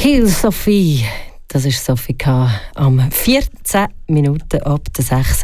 Kill Sophie. Das ist Sophie K. am 14 Minuten ab der 6.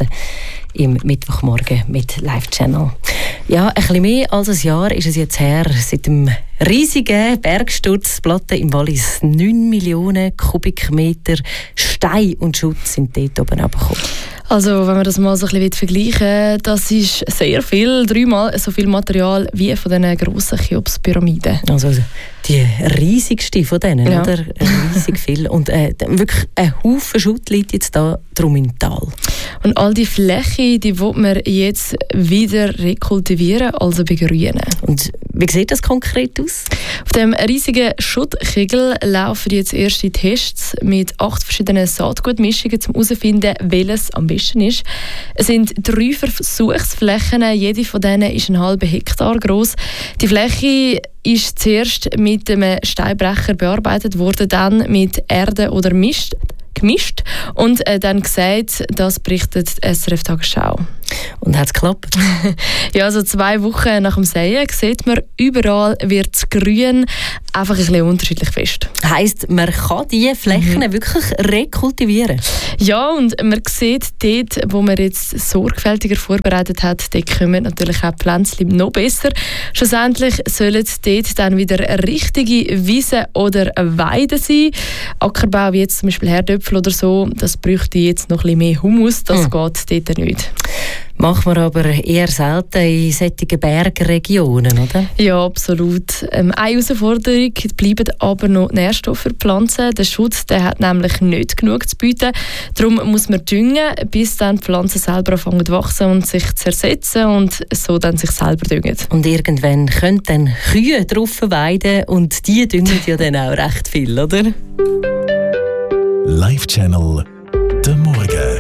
im Mittwochmorgen mit Live Channel. Ja, ein bisschen mehr als ein Jahr ist es jetzt her, seit dem riesigen Bergsturzplatte im Wallis. 9 Millionen Kubikmeter Stein und Schutt sind dort oben runtergekommen. Also, wenn man das mal so ein bisschen vergleichen will, das ist sehr viel, 3-mal so viel Material wie von diesen grossen Cheops-Pyramiden. Also die riesigste von denen, ja. Oder? Riesig viel. Und wirklich ein Haufen Schutt liegt jetzt da drum im Tal. Und all die Fläche, die will man jetzt wieder rekultivieren, also begrünen. Und wie sieht das konkret aus? Auf dem riesigen Schuttkegel laufen jetzt erste Tests mit 8 verschiedenen Saatgutmischungen, um herauszufinden, welches am besten ist. Es sind 3 Versuchsflächen, jede von denen ist 1,5 Hektar groß. Die Fläche ist zuerst mit einem Steinbrecher bearbeitet worden, dann mit Erde oder Mist gemischt und dann gesagt, das berichtet SRF Tagesschau. Und hat es geklappt? Ja, also 2 Wochen nach dem Säen sieht man, überall wird das Grün einfach ein bisschen unterschiedlich fest. Heisst, man kann diese Flächen wirklich rekultivieren? Ja, und man sieht dort, wo man jetzt sorgfältiger vorbereitet hat, dort kommen natürlich auch Pflänzchen noch besser. Schlussendlich sollen dort dann wieder richtige Wiesen oder Weiden sein. Ackerbau wie jetzt zum Beispiel Herdöpfel oder so, das bräuchte jetzt noch ein bisschen mehr Humus, das geht dort nicht. Machen wir aber eher selten in solchen Bergregionen, oder? Ja, absolut. Eine Herausforderung bleiben aber noch Nährstoffe für die Pflanzen. Der Schutz der hat nämlich nicht genug zu bieten. Darum muss man düngen, bis dann die Pflanzen selber anfangen zu wachsen und sich zu zersetzen und so dann sich selber düngen. Und irgendwann können dann Kühe drauf weiden und die düngen ja dann auch recht viel, oder? Live Channel, der Morgen.